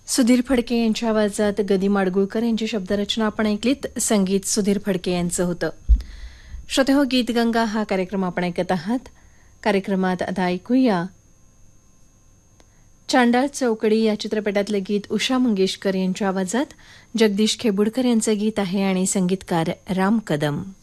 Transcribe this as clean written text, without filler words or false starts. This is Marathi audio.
सुधीर फडके यांच्या आवाजात गदी माडगुळकर यांची शब्दरचना आपण ऐकलीत. संगीत सुधीर फडके यांचं होतं. श्रोतेहो, गीतगंगा हा कार्यक्रम आपण ऐकत आहात. कार्यक्रमात आता ऐकूया चांडाळ चौकडी या चित्रपटातलं गीत उषा मंगेशकर यांच्या आवाजात. जगदीश खेबुडकर यांचं गीत आहे आणि संगीतकार राम कदम.